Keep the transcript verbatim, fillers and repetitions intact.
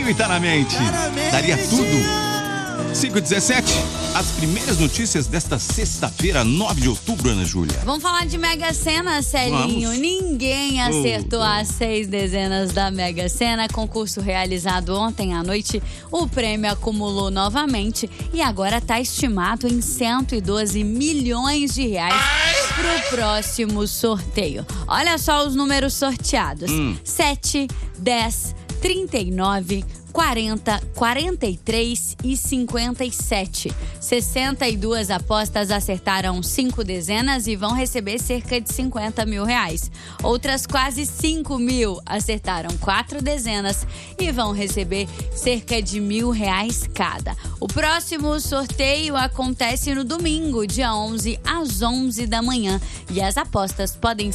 sorteio e tá na mente. Tá na mente. Daria tudo. cinco e dezessete, as primeiras notícias desta sexta-feira, nove de outubro, Ana Júlia. Vamos falar de Mega Sena, Celinho. Vamos. Ninguém acertou Oh, oh. as seis dezenas da Mega Sena. Concurso realizado ontem à noite. O prêmio acumulou novamente e agora está estimado em cento e doze milhões de reais para o próximo sorteio. Olha só os números sorteados: Hum. sete, dez, trinta e nove, quarenta, quarenta e três e cinquenta e sete. sessenta e duas apostas acertaram cinco dezenas e vão receber cerca de cinquenta mil reais. Outras quase cinco mil acertaram quatro dezenas e vão receber cerca de mil reais cada. O próximo sorteio acontece no domingo, dia onze, às onze da manhã. E as apostas podem